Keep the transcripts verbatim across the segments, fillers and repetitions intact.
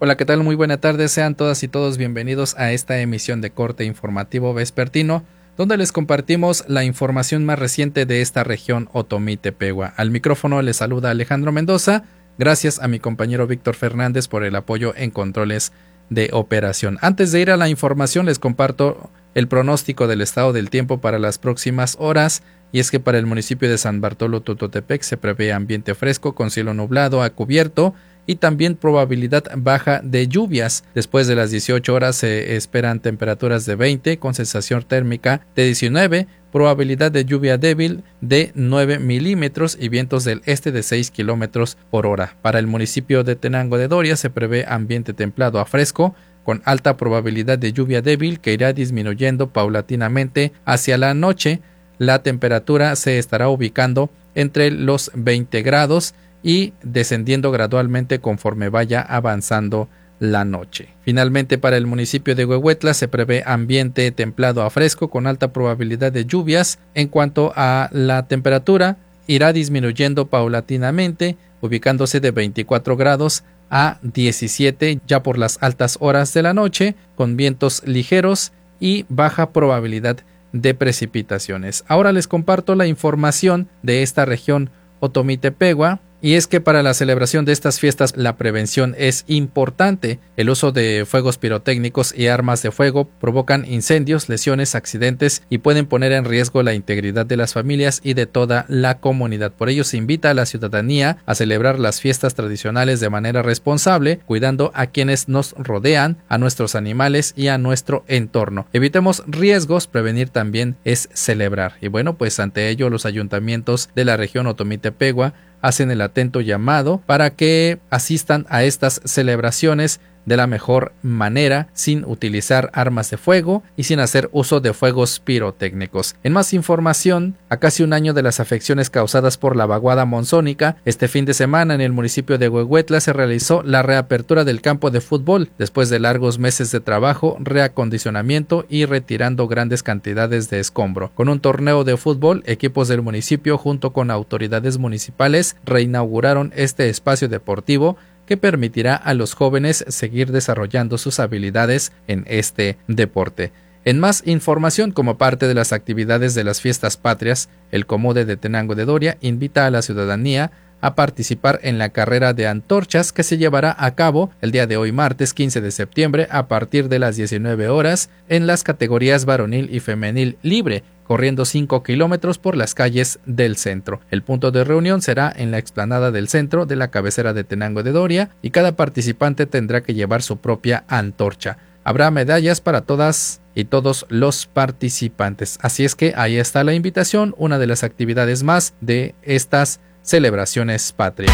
Hola, ¿qué tal? Muy buena tarde, sean todas y todos bienvenidos a esta emisión de corte informativo vespertino, donde les compartimos la información más reciente de esta región Otomí-Tepehua. Al micrófono les saluda Alejandro Mendoza, gracias a mi compañero Víctor Fernández por el apoyo en controles de operación. Antes de ir a la información les comparto el pronóstico del estado del tiempo para las próximas horas, y es que para el municipio de San Bartolo Tototepec se prevé ambiente fresco con cielo nublado a cubierto y también probabilidad baja de lluvias. Después de las dieciocho horas se esperan temperaturas de veinte con sensación térmica de diecinueve, probabilidad de lluvia débil de nueve milímetros y vientos del este de seis kilómetros por hora. Para el municipio de Tenango de Doria se prevé ambiente templado a fresco con alta probabilidad de lluvia débil que irá disminuyendo paulatinamente hacia la noche. La temperatura se estará ubicando entre los veinte grados y descendiendo gradualmente conforme vaya avanzando la noche. Finalmente, para el municipio de Huehuetla se prevé ambiente templado a fresco con alta probabilidad de lluvias. En cuanto a la temperatura, irá disminuyendo paulatinamente, ubicándose de veinticuatro grados a diecisiete ya por las altas horas de la noche, con vientos ligeros y baja probabilidad de precipitaciones. Ahora les comparto la información de esta región Otomí-Tepehua. Y es que para la celebración de estas fiestas la prevención es importante. El uso de fuegos pirotécnicos y armas de fuego provocan incendios, lesiones, accidentes y pueden poner en riesgo la integridad de las familias y de toda la comunidad. Por ello se invita a la ciudadanía a celebrar las fiestas tradicionales de manera responsable, cuidando a quienes nos rodean, a nuestros animales y a nuestro entorno. Evitemos riesgos, prevenir también es celebrar. Y bueno, pues ante ello los ayuntamientos de la región Otomí-Tepehua hacen el atento llamado para que asistan a estas celebraciones de la mejor manera, sin utilizar armas de fuego y sin hacer uso de fuegos pirotécnicos. En más información, a casi un año de las afecciones causadas por la vaguada monzónica, este fin de semana en el municipio de Huehuetla se realizó la reapertura del campo de fútbol después de largos meses de trabajo, reacondicionamiento y retirando grandes cantidades de escombro. Con un torneo de fútbol, equipos del municipio junto con autoridades municipales reinauguraron este espacio deportivo que permitirá a los jóvenes seguir desarrollando sus habilidades en este deporte. En más información, como parte de las actividades de las fiestas patrias, el Comude de Tenango de Doria invita a la ciudadanía a participar en la carrera de antorchas que se llevará a cabo el día de hoy, martes quince de septiembre, a partir de las diecinueve horas en las categorías varonil y femenil libre, corriendo cinco kilómetros por las calles del centro. El punto de reunión será en la explanada del centro de la cabecera de Tenango de Doria y cada participante tendrá que llevar su propia antorcha. Habrá medallas para todas y todos los participantes. Así es que ahí está la invitación, una de las actividades más de estas celebraciones patrias.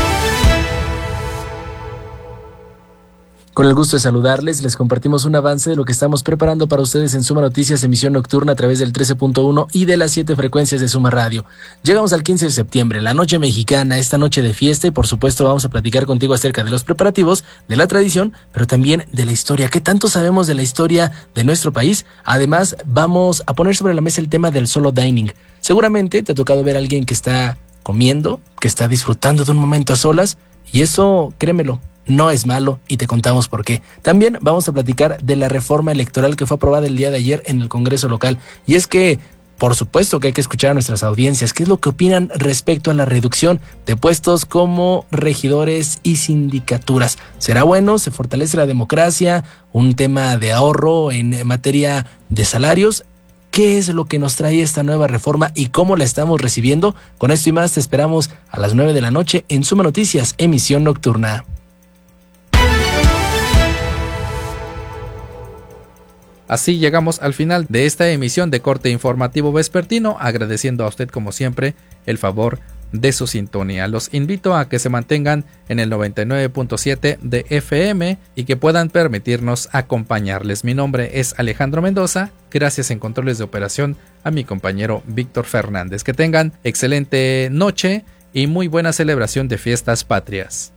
Con el gusto de saludarles, les compartimos un avance de lo que estamos preparando para ustedes en Suma Noticias, emisión nocturna a través del trece punto uno y de las siete frecuencias de Suma Radio. Llegamos al quince de septiembre, la noche mexicana, esta noche de fiesta, y por supuesto vamos a platicar contigo acerca de los preparativos, de la tradición, pero también de la historia. ¿Qué tanto sabemos de la historia de nuestro país? Además, vamos a poner sobre la mesa el tema del solo dining. Seguramente te ha tocado ver a alguien que está comiendo, que está disfrutando de un momento a solas, y eso, créemelo, no es malo, y te contamos por qué. También vamos a platicar de la reforma electoral que fue aprobada el día de ayer en el Congreso local. Y es que, por supuesto que hay que escuchar a nuestras audiencias, qué es lo que opinan respecto a la reducción de puestos como regidores y sindicaturas. ¿Será bueno? ¿Se fortalece la democracia? ¿Un tema de ahorro en materia de salarios? ¿Qué es lo que nos trae esta nueva reforma y cómo la estamos recibiendo? Con esto y más te esperamos a las nueve de la noche en Suma Noticias, emisión nocturna. Así llegamos al final de esta emisión de corte informativo vespertino, agradeciendo a usted como siempre el favor de su sintonía. Los invito a que se mantengan en el noventa y nueve punto siete de F M y que puedan permitirnos acompañarles. Mi nombre es Alejandro Mendoza, gracias en controles de operación a mi compañero Víctor Fernández. Que tengan excelente noche y muy buena celebración de fiestas patrias.